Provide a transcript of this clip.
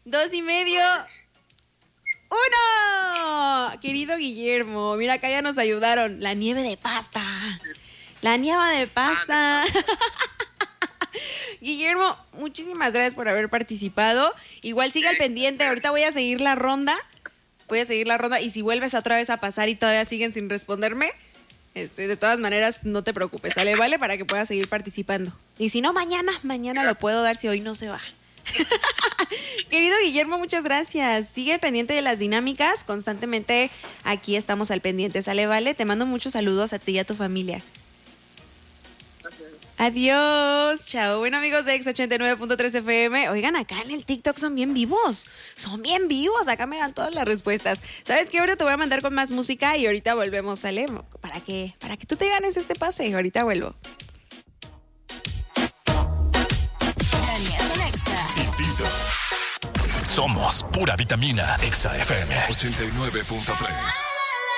2:30. 1. Querido Guillermo, mira, acá ya nos ayudaron. La nieve de pasta. La nieva de pasta. Guillermo, muchísimas gracias por haber participado. Igual sigue al pendiente. Ahorita voy a seguir la ronda. Y si vuelves otra vez a pasar y todavía siguen sin responderme, de todas maneras, no te preocupes, ¿sale? Vale, para que puedas seguir participando. Y si no, mañana lo puedo dar si hoy no se va. Querido Guillermo, muchas gracias. Sigue pendiente de las dinámicas. Constantemente aquí estamos al pendiente, ¿sale? Vale, te mando muchos saludos a ti y a tu familia. Adiós, chao. Bueno, amigos de X89.3 FM, oigan, acá en el TikTok son bien vivos, acá me dan todas las respuestas. ¿Sabes qué? Ahorita te voy a mandar con más música y ahorita volvemos, ¿sale? Para que tú te ganes este pase, ahorita vuelvo. Somos pura vitamina Exa FM 89.3.